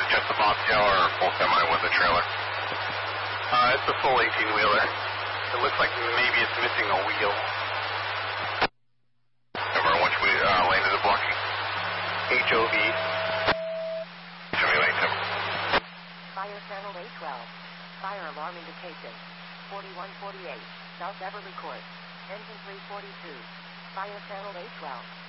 just a bobtail or a full semi with a trailer? It's a full 18-wheeler. It looks like maybe it's missing a wheel. Remember which lane is it blocking? HOV. HOV lane 2. Fire channel 812. Fire alarm indication. 4148. South Everly Court. Engine 342. Fire channel 812.